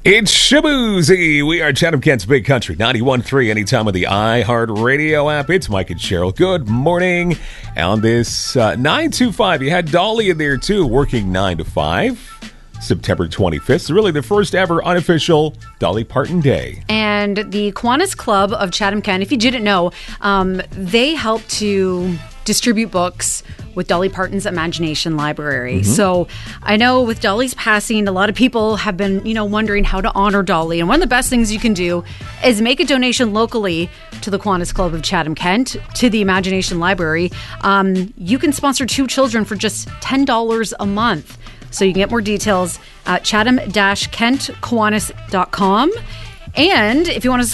It's Shaboozey. We are Chatham-Kent's Big Country, 91.3 anytime on the iHeartRadio app. It's Mike and Cheryl. Good morning. On this 9 to 5, you had Dolly in there too, working 9 to 5. September 25th. It's really the first ever unofficial Dolly Parton Day. And the Kiwanis Club of Chatham-Kent, if you didn't know, they help to distribute books with Dolly Parton's Imagination Library. So I know with Dolly's passing, a lot of people have been, wondering how to honor Dolly. And one of the best things you can do is make a donation locally to the Kiwanis Club of Chatham-Kent, to the Imagination Library. You can sponsor 2 children for just $10 a month. So you can get more details at chatham-kentkiwanis.com. And if you want to